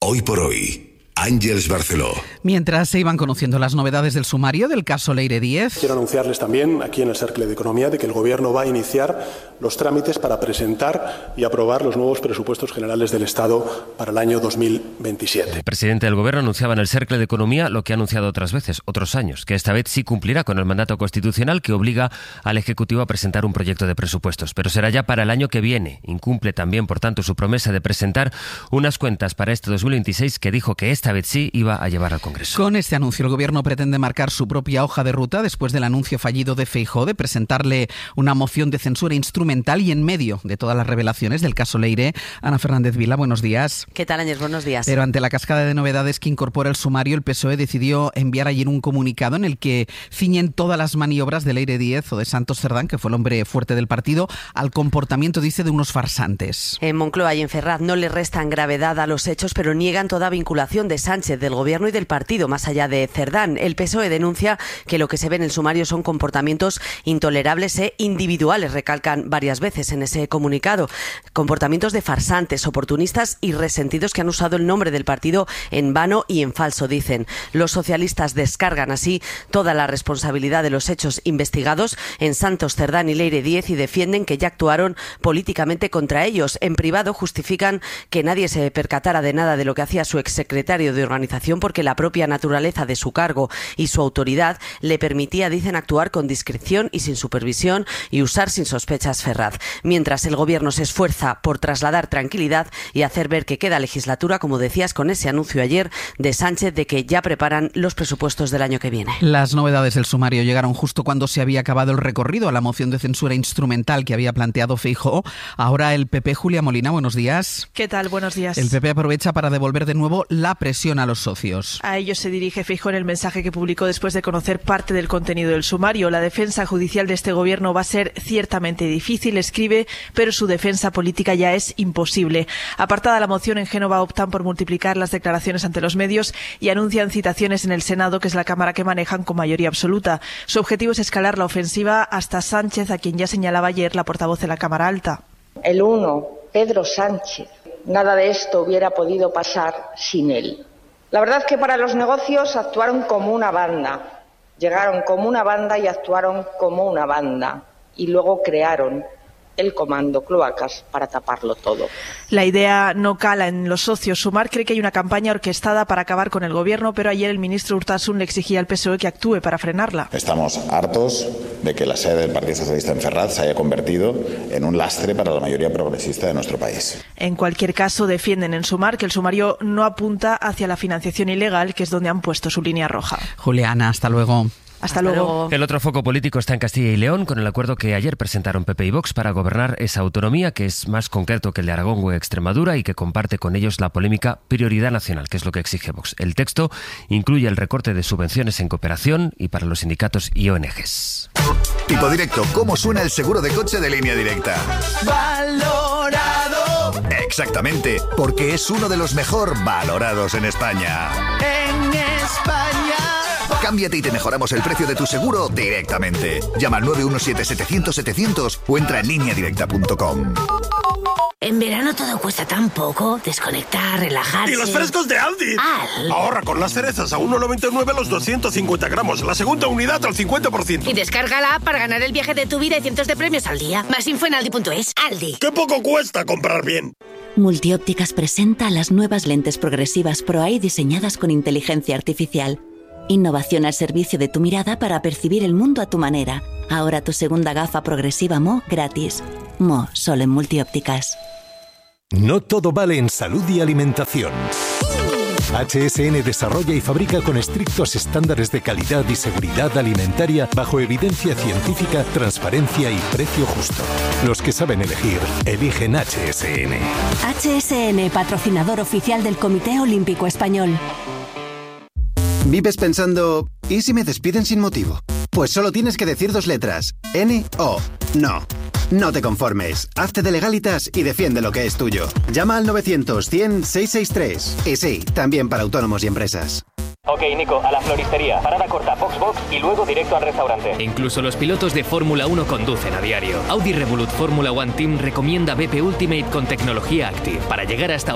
Hoy por hoy, Àngels Barceló. Mientras se iban conociendo las novedades del sumario del caso Leire Díez. Quiero anunciarles también aquí en el Cercle de Economía de que el Gobierno va a iniciar los trámites para presentar y aprobar los nuevos presupuestos generales del Estado para el año 2027. El presidente del Gobierno anunciaba en el Cercle de Economía lo que ha anunciado otras veces, otros años, que esta vez sí cumplirá con el mandato constitucional que obliga al Ejecutivo a presentar un proyecto de presupuestos, pero será ya para el año que viene. Incumple también, por tanto, su promesa de presentar unas cuentas para este 2026 que dijo que esta vez sí iba a llevar al Congreso. Con este anuncio el Gobierno pretende marcar su propia hoja de ruta después del anuncio fallido de Feijóo de presentarle una moción de censura instrumental y en medio de todas las revelaciones del caso Leire. Ana Fernández Vila, buenos días. ¿Qué tal, Ángels? Buenos días. Pero ante la cascada de novedades que incorpora el sumario, el PSOE decidió enviar ayer un comunicado en el que ciñen todas las maniobras de Leire Díez o de Santos Cerdán, que fue el hombre fuerte del partido, al comportamiento, dice, de unos farsantes. En Moncloa y en Ferraz no le restan gravedad a los hechos, pero niegan toda vinculación de Sánchez, del Gobierno y del partido, más allá de Cerdán. El PSOE denuncia que lo que se ve en el sumario son comportamientos intolerables e individuales, recalcan varias veces en ese comunicado. Comportamientos de farsantes, oportunistas y resentidos que han usado el nombre del partido en vano y en falso, dicen. Los socialistas descargan así toda la responsabilidad de los hechos investigados en Santos Cerdán y Leire Díez y defienden que ya actuaron políticamente contra ellos. En privado justifican que nadie se percatara de nada de lo que hacía su exsecretario de organización porque la propia naturaleza de su cargo y su autoridad le permitía, dicen, actuar con discreción y sin supervisión y usar sin sospechas Ferraz. Mientras el Gobierno se esfuerza por trasladar tranquilidad y hacer ver que queda legislatura, como decías, con ese anuncio ayer de Sánchez de que ya preparan los presupuestos del año que viene. Las novedades del sumario llegaron justo cuando se había acabado el recorrido a la moción de censura instrumental que había planteado Feijóo. Ahora el PP, Julia Molina, buenos días. ¿Qué tal? Buenos días. El PP aprovecha para devolver de nuevo la presión a los socios. A ellos se dirige Feijóo en el mensaje que publicó después de conocer parte del contenido del sumario. La defensa judicial de este Gobierno va a ser ciertamente difícil, escribe, pero su defensa política ya es imposible. Apartada la moción, en Génova optan por multiplicar las declaraciones ante los medios y anuncian citaciones en el Senado, que es la Cámara que manejan con mayoría absoluta. Su objetivo es escalar la ofensiva hasta Sánchez, a quien ya señalaba ayer la portavoz de la Cámara Alta. El uno, Pedro Sánchez. Nada de esto hubiera podido pasar sin él. La verdad es que para los negocios actuaron como una banda. Llegaron como una banda y actuaron como una banda. Y luego crearon el comando Cloacas para taparlo todo. La idea no cala en los socios. Sumar cree que hay una campaña orquestada para acabar con el Gobierno, pero ayer el ministro Urtasun le exigía al PSOE que actúe para frenarla. Estamos hartos de que la sede del Partido Socialista en Ferraz se haya convertido en un lastre para la mayoría progresista de nuestro país. En cualquier caso, defienden en Sumar que el sumario no apunta hacia la financiación ilegal, que es donde han puesto su línea roja. Juliana, hasta luego. Hasta luego. El otro foco político está en Castilla y León, con el acuerdo que ayer presentaron PP y Vox para gobernar esa autonomía, que es más concreto que el de Aragón o Extremadura y que comparte con ellos la polémica prioridad nacional, que es lo que exige Vox. El texto incluye el recorte de subvenciones en cooperación y para los sindicatos y ONGs. Tipo directo, ¿cómo suena el seguro de coche de Línea Directa? Valorado. Exactamente, porque es uno de los mejor valorados en España. En España. Cámbiate y te mejoramos el precio de tu seguro directamente. Llama al 917-700-700 o entra en lineadirecta.com. En verano todo cuesta tan poco. Desconectar, relajarse. ¡Y los frescos de Aldi! Ahorra con las cerezas a 1,99 los 250 gramos. La segunda unidad al 50%. Y descarga la app para ganar el viaje de tu vida y cientos de premios al día. Más info en aldi.es. Aldi. ¡Qué poco cuesta comprar bien! Multiópticas presenta las nuevas lentes progresivas ProEye diseñadas con inteligencia artificial. Innovación al servicio de tu mirada para percibir el mundo a tu manera. Ahora tu segunda gafa progresiva Mo gratis. Mo, solo en Multiópticas. No todo vale en salud y alimentación. HSN desarrolla y fabrica con estrictos estándares de calidad y seguridad alimentaria bajo evidencia científica, transparencia y precio justo. Los que saben elegir, eligen HSN. HSN, patrocinador oficial del Comité Olímpico Español. ¿Vives pensando, ¿y si me despiden sin motivo? Pues solo tienes que decir 2 letras, N-O. No. No te conformes. Hazte de Legalitas y defiende lo que es tuyo. Llama al 900 100 663. Y sí, también para autónomos y empresas. Ok, Nico, a la floristería, parada corta, box y luego directo al restaurante. Incluso los pilotos de Fórmula 1 conducen a diario. Audi Revolut Fórmula One Team recomienda BP Ultimate con tecnología Active para llegar hasta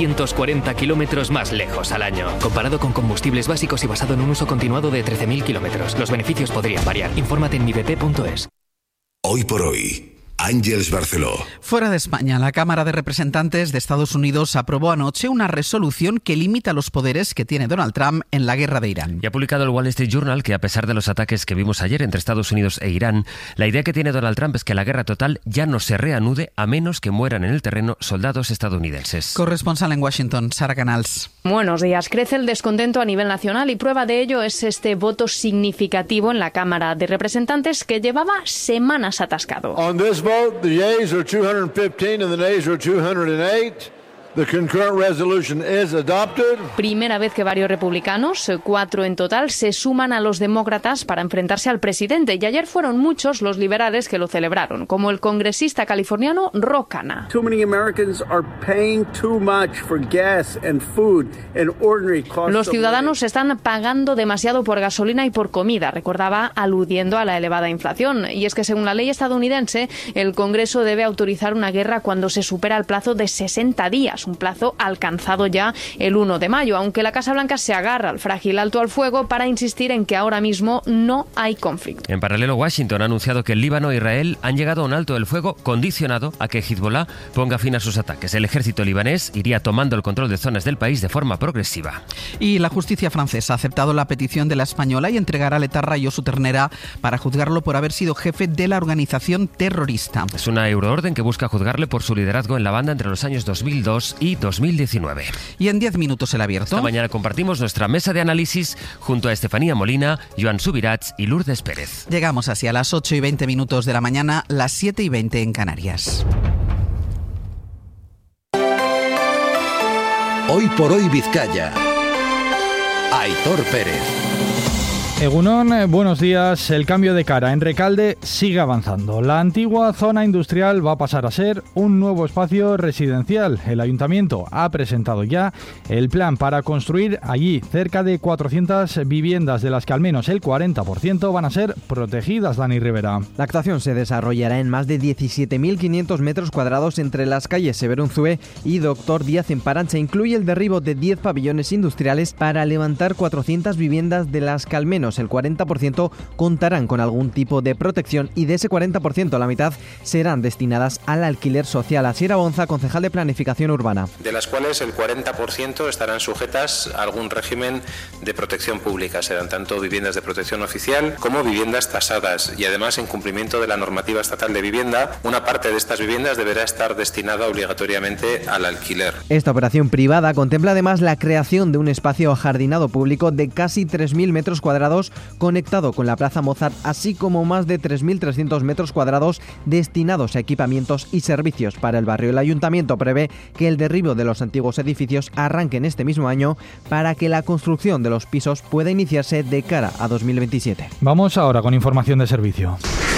840 kilómetros más lejos al año. Comparado con combustibles básicos y basado en un uso continuado de 13.000 kilómetros. Los beneficios podrían variar. Infórmate en mibp.es. Hoy por hoy, Ángeles Barceló. Fuera de España, la Cámara de Representantes de Estados Unidos aprobó anoche una resolución que limita los poderes que tiene Donald Trump en la guerra de Irán. Y ha publicado el Wall Street Journal que, a pesar de los ataques que vimos ayer entre Estados Unidos e Irán, la idea que tiene Donald Trump es que la guerra total ya no se reanude a menos que mueran en el terreno soldados estadounidenses. Corresponsal en Washington, Sara Canals. Buenos días. Crece el descontento a nivel nacional y prueba de ello es este voto significativo en la Cámara de Representantes que llevaba semanas atascado. On this vote, the yeas are 215 and the nays are 208. The concurrent resolution is adopted. Primera vez que varios republicanos, 4 en total, se suman a los demócratas para enfrentarse al presidente. Y ayer fueron muchos los liberales que lo celebraron, como el congresista californiano Ro Khanna. Too many Americans are paying too much for gas and food and ordinary costs. Los ciudadanos están pagando demasiado por gasolina y por comida, recordaba, aludiendo a la elevada inflación. Y es que según la ley estadounidense, el Congreso debe autorizar una guerra cuando se supera el plazo de 60 días. Un plazo alcanzado ya el 1 de mayo, aunque la Casa Blanca se agarra al frágil alto al fuego para insistir en que ahora mismo no hay conflicto. En paralelo, Washington ha anunciado que el Líbano e Israel han llegado a un alto del fuego condicionado a que Hezbollah ponga fin a sus ataques. El ejército libanés iría tomando el control de zonas del país de forma progresiva. Y la justicia francesa ha aceptado la petición de la española y entregará a Etarra Josu Ternera para juzgarlo por haber sido jefe de la organización terrorista. Es una euroorden que busca juzgarle por su liderazgo en la banda entre los años 2002 y 2019. Y en 10 minutos el abierto. Esta mañana compartimos nuestra mesa de análisis junto a Estefanía Molina, Joan Subirats y Lourdes Pérez. Llegamos así a las 8 y 20 minutos de la mañana, las 7 y 20 en Canarias. Hoy por hoy Vizcaya. Aitor Pérez. Egunon, buenos días. El cambio de cara en Recalde sigue avanzando. La antigua zona industrial va a pasar a ser un nuevo espacio residencial. El ayuntamiento ha presentado ya el plan para construir allí cerca de 400 viviendas, de las que al menos el 40% van a ser protegidas, Dani Rivera. La actuación se desarrollará en más de 17.500 metros cuadrados entre las calles Severo Unzué y Doctor Díaz en Parancha. Incluye el derribo de 10 pabellones industriales para levantar 400 viviendas, de las que al menos el 40% contarán con algún tipo de protección, y de ese 40% la mitad serán destinadas al alquiler social. Asier Abonza, concejal de Planificación Urbana. De las cuales el 40% estarán sujetas a algún régimen de protección pública. Serán tanto viviendas de protección oficial como viviendas tasadas, y además, en cumplimiento de la normativa estatal de vivienda, una parte de estas viviendas deberá estar destinada obligatoriamente al alquiler. Esta operación privada contempla además la creación de un espacio ajardinado público de casi 3.000 metros cuadrados conectado con la Plaza Mozart, así como más de 3.300 metros cuadrados destinados a equipamientos y servicios para el barrio. El ayuntamiento prevé que el derribo de los antiguos edificios arranque en este mismo año para que la construcción de los pisos pueda iniciarse de cara a 2027. Vamos ahora con información de servicio.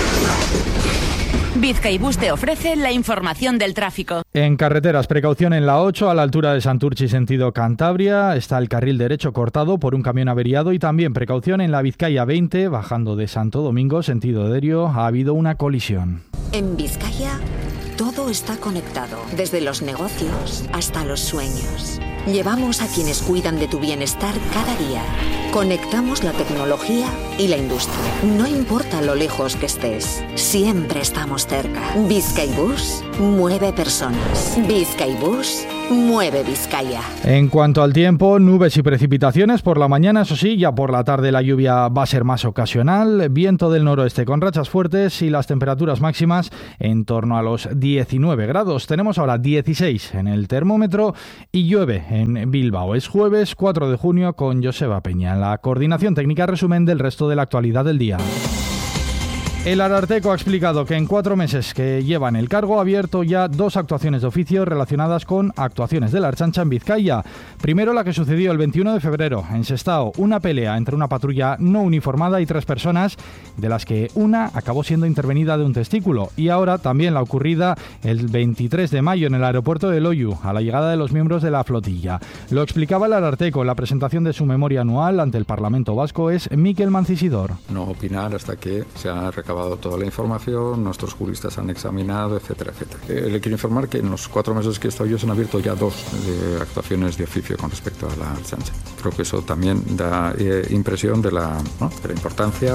Bizkaibus te ofrece la información del tráfico. En carreteras, precaución en la 8 a la altura de Santurtzi sentido Cantabria. Está el carril derecho cortado por un camión averiado, y también precaución en la Vizcaya 20 bajando de Santo Domingo sentido Derio. Ha habido una colisión. En Vizcaya todo está conectado, desde los negocios hasta los sueños. Llevamos a quienes cuidan de tu bienestar cada día. Conectamos la tecnología y la industria. No importa lo lejos que estés, siempre estamos cerca. Bizkaibus mueve personas. Bizkaibus mueve Vizcaya. En cuanto al tiempo, nubes y precipitaciones por la mañana, eso sí, ya por la tarde la lluvia va a ser más ocasional. Viento del noroeste con rachas fuertes y las temperaturas máximas en torno a los 19 grados. Tenemos ahora 16 en el termómetro y llueve en Bilbao. Es jueves 4 de junio con Joseba Peña. La coordinación técnica, resumen del resto de la actualidad del día. El Ararteko ha explicado que en 4 meses que lleva en el cargo ha abierto ya 2 actuaciones de oficio relacionadas con actuaciones de la Ertzaintza en Vizcaya. Primero la que sucedió el 21 de febrero en Sestao, una pelea entre una patrulla no uniformada y 3 personas, de las que una acabó siendo intervenida de un testículo. Y ahora también la ocurrida el 23 de mayo en el aeropuerto de Loiu, a la llegada de los miembros de la flotilla. Lo explicaba el Ararteko en la presentación de su memoria anual ante el Parlamento Vasco. Es Mikel Mancisidor. No opinar hasta que se ha recabado toda la información, nuestros juristas han examinado, etcétera, etcétera. Le quiero informar que en los 4 meses que he estado yo se han abierto ya 2 actuaciones de oficio con respecto a la Ertzaintza. Creo que eso también da impresión de la importancia.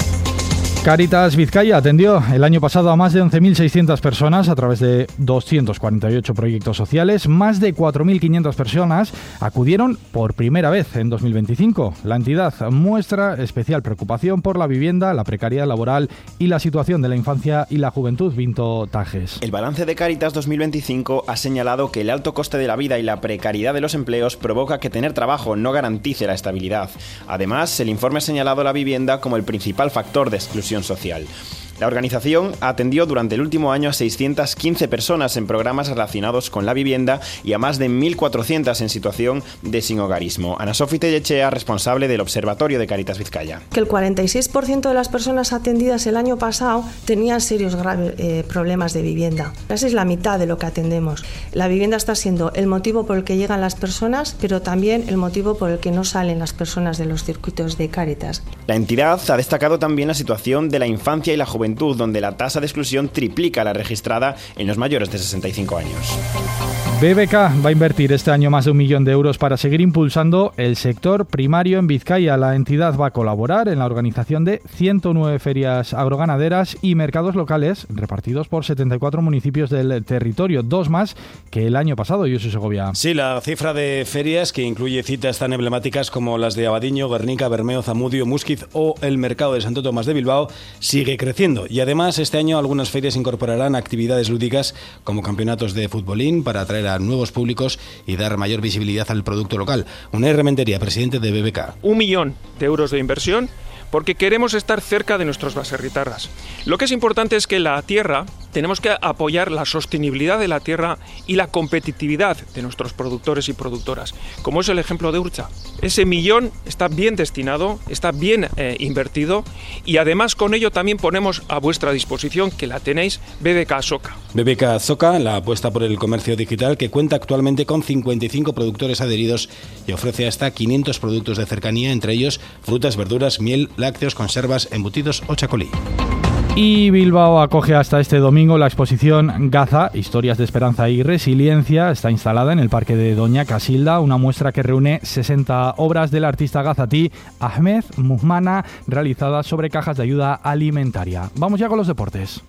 Cáritas Vizcaya atendió el año pasado a más de 11.600 personas a través de 248 proyectos sociales. Más de 4.500 personas acudieron por primera vez en 2025. La entidad muestra especial preocupación por la vivienda, la precariedad laboral y la situación de la infancia y la juventud. Vinto Tajes. El balance de Cáritas 2025 ha señalado que el alto coste de la vida y la precariedad de los empleos provoca que tener trabajo no garantice la estabilidad. Además, el informe ha señalado la vivienda como el principal factor de exclusión social. La organización atendió durante el último año a 615 personas en programas relacionados con la vivienda y a más de 1.400 en situación de sinhogarismo. Ana Sofía Tellechea, responsable del Observatorio de Cáritas Vizcaya. Que el 46% de las personas atendidas el año pasado tenían serios graves problemas de vivienda. Esa es la mitad de lo que atendemos. La vivienda está siendo el motivo por el que llegan las personas, pero también el motivo por el que no salen las personas de los circuitos de Cáritas. La entidad ha destacado también la situación de la infancia y la juventud, donde la tasa de exclusión triplica la registrada en los mayores de 65 años. BBK va a invertir este año más de 1 millón de euros para seguir impulsando el sector primario en Vizcaya. La entidad va a colaborar en la organización de 109 ferias agroganaderas y mercados locales repartidos por 74 municipios del territorio, 2 más que el año pasado. Josu Segovia. Sí, la cifra de ferias, que incluye citas tan emblemáticas como las de Abadiño, Guernica, Bermeo, Zamudio, Músquiz o el Mercado de Santo Tomás de Bilbao, sigue creciendo. Y además este año algunas ferias incorporarán actividades lúdicas como campeonatos de futbolín para atraer a nuevos públicos y dar mayor visibilidad al producto local. Unai Rementería, presidente de BBK. 1 millón de euros de inversión porque queremos estar cerca de nuestros baserritarras. Lo que es importante es que la tierra, tenemos que apoyar la sostenibilidad de la tierra y la competitividad de nuestros productores y productoras, como es el ejemplo de Urcha. Ese millón está bien destinado, está bien invertido y además con ello también ponemos a vuestra disposición, que la tenéis, BBK Soca. BBK Soca, la apuesta por el comercio digital, que cuenta actualmente con 55 productores adheridos y ofrece hasta 500 productos de cercanía, entre ellos frutas, verduras, miel, lácteos, conservas, embutidos o chacolí. Y Bilbao acoge hasta este domingo la exposición Gaza, Historias de Esperanza y Resiliencia. Está instalada en el Parque de Doña Casilda, una muestra que reúne 60 obras del artista gazatí Ahmed Muhmana, realizadas sobre cajas de ayuda alimentaria. Vamos ya con los deportes.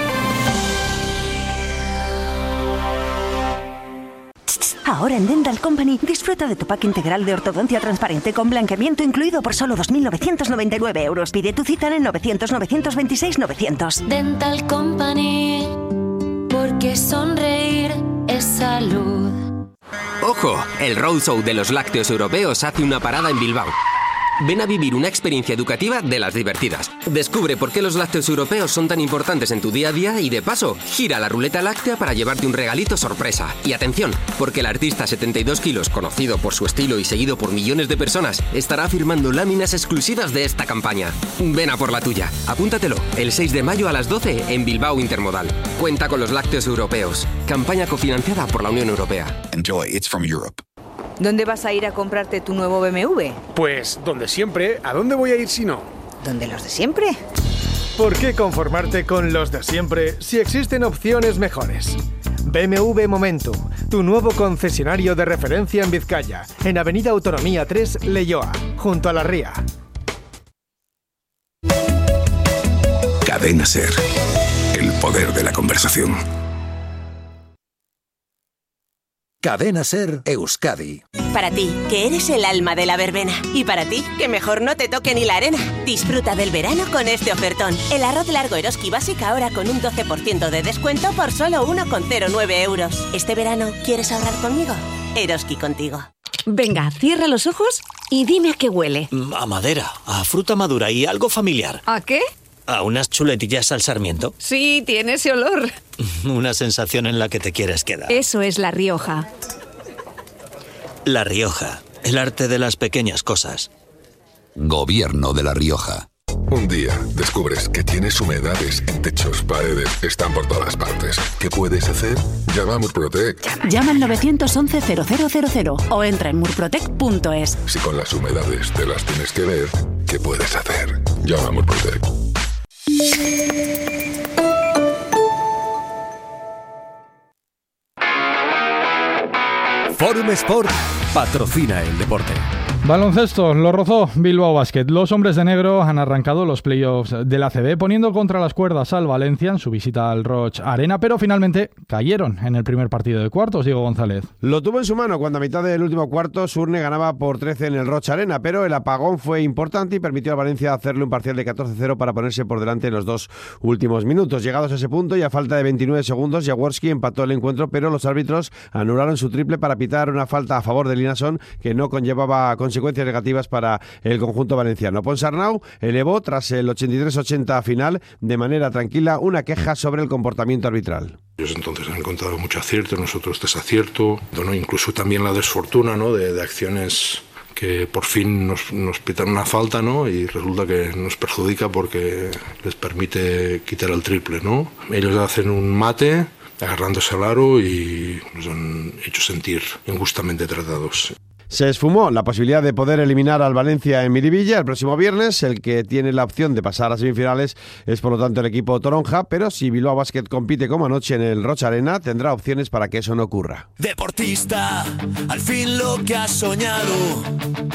Ahora en Dental Company disfruta de tu pack integral de ortodoncia transparente con blanqueamiento incluido por solo 2.999 euros. Pide tu cita en 900-926-900. Dental Company, porque sonreír es salud. ¡Ojo! El Roadshow de los lácteos europeos hace una parada en Bilbao. Ven a vivir una experiencia educativa de las divertidas. Descubre por qué los lácteos europeos son tan importantes en tu día a día y, de paso, gira la ruleta láctea para llevarte un regalito sorpresa. Y atención, porque el artista 72 kilos, conocido por su estilo y seguido por millones de personas, estará firmando láminas exclusivas de esta campaña. Ven a por la tuya. Apúntatelo, el 6 de mayo a las 12 en Bilbao Intermodal. Cuenta con los lácteos europeos. Campaña cofinanciada por la Unión Europea. Enjoy, it's from Europe. ¿Dónde vas a ir a comprarte tu nuevo BMW? Pues donde siempre. ¿A dónde voy a ir si no? ¿Dónde los de siempre? ¿Por qué conformarte con los de siempre si existen opciones mejores? BMW Momentum, tu nuevo concesionario de referencia en Vizcaya, en Avenida Autonomía 3, Leioa, junto a la Ría. Cadena SER, el poder de la conversación. Cadena SER Euskadi. Para ti, que eres el alma de la verbena. Y para ti, que mejor no te toque ni la arena. Disfruta del verano con este ofertón. El arroz largo Eroski Básica ahora con un 12% de descuento por solo 1,09 euros. ¿Este verano quieres ahorrar conmigo? Eroski contigo. Venga, cierra los ojos y dime a qué huele. A madera, a fruta madura y algo familiar. ¿A qué? ¿A unas chuletillas al Sarmiento? Sí, tiene ese olor. Una sensación en la que te quieres quedar. Eso es La Rioja. La Rioja, el arte de las pequeñas cosas. Gobierno de La Rioja. Un día descubres que tienes humedades en techos, paredes, están por todas partes. ¿Qué puedes hacer? Llama a Murprotec. Llama al 911-0000 o entra en murprotec.es. Si con las humedades te las tienes que ver, ¿qué puedes hacer? Llama a Murprotec. Forum Sport patrocina el deporte. Baloncesto, lo rozó Bilbao Basket. Los hombres de negro han arrancado los playoffs del ACB poniendo contra las cuerdas al Valencia en su visita al Roig Arena, pero finalmente cayeron en el primer partido de cuartos. Diego González. Lo tuvo en su mano cuando a mitad del último cuarto Surne ganaba por 13 en el Roig Arena, pero el apagón fue importante y permitió a Valencia hacerle un parcial de 14-0 para ponerse por delante en los dos últimos minutos. Llegados a ese punto y a falta de 29 segundos, Jaworski empató el encuentro, pero los árbitros anularon su triple para pitar una falta a favor de Linason que no conllevaba consecuencias negativas para el conjunto valenciano. Ponsarnau elevó tras el 83-80 final de manera tranquila una queja sobre el comportamiento arbitral. Ellos entonces han encontrado mucho acierto, nosotros desacierto, incluso también la desfortuna, ¿no? de acciones que por fin nos pitan una falta, ¿no? Y resulta que nos perjudica porque les permite quitar el triple, ¿no? Ellos hacen un mate agarrándose al aro y nos han hecho sentir injustamente tratados. Se esfumó la posibilidad de poder eliminar al Valencia en Miribilla el próximo viernes. El que tiene la opción de pasar a semifinales es por lo tanto el equipo toronja, pero si Bilbao Basket compite como anoche en el Roig Arena, tendrá opciones para que eso no ocurra. Deportista, al fin lo que has soñado.